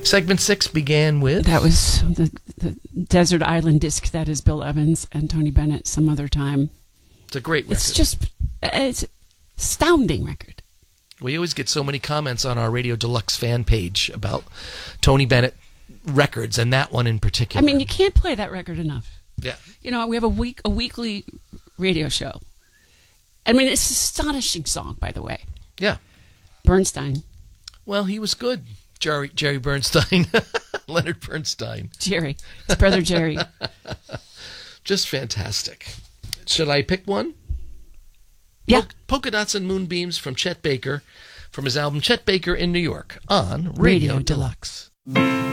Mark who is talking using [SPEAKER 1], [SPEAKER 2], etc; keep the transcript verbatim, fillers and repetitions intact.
[SPEAKER 1] Segment six began with...
[SPEAKER 2] That was the, the Desert Island Disc. That is Bill Evans and Tony Bennett Some Other Time.
[SPEAKER 1] It's a great record.
[SPEAKER 2] It's just, it's astounding record.
[SPEAKER 1] We always get so many comments on our Radio Deluxe fan page about Tony Bennett records, and that one in particular.
[SPEAKER 2] I mean, you can't play that record enough.
[SPEAKER 1] Yeah.
[SPEAKER 2] You know, we have a week, a weekly radio show. I mean, it's an astonishing song, by the way.
[SPEAKER 1] Yeah.
[SPEAKER 2] Bernstein.
[SPEAKER 1] Well, he was good. Jerry Jerry Bernstein. Leonard Bernstein.
[SPEAKER 2] Jerry. His brother Jerry.
[SPEAKER 1] Just fantastic. Should I pick one?
[SPEAKER 2] Yeah.
[SPEAKER 1] Pol- Polka Dots and Moonbeams from Chet Baker, from his album Chet Baker in New York on Radio,
[SPEAKER 2] Radio
[SPEAKER 1] Deluxe.
[SPEAKER 2] Deluxe.